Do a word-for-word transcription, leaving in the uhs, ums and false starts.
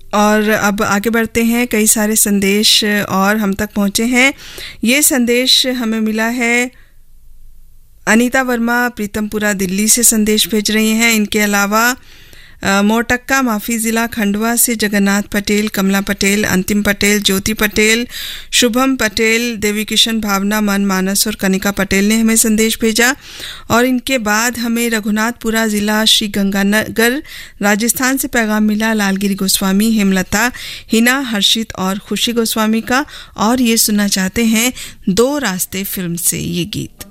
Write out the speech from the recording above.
और अब आगे बढ़ते हैं। कई सारे संदेश और हम तक पहुंचे हैं। ये संदेश हमें मिला है, अनीता वर्मा प्रीतमपुरा दिल्ली से संदेश भेज रही हैं। इनके अलावा मोरटक्का माफी ज़िला खंडवा से जगन्नाथ पटेल, कमला पटेल, अंतिम पटेल, ज्योति पटेल, शुभम पटेल, देवी किशन, भावना, मन, मानस और कनिका पटेल ने हमें संदेश भेजा। और इनके बाद हमें रघुनाथपुरा ज़िला श्री गंगानगर राजस्थान से पैगाम मिला लालगिरी गोस्वामी, हेमलता, हिना, हर्षित और खुशी गोस्वामी का। और ये सुनना चाहते हैं दो रास्ते फिल्म से ये गीत।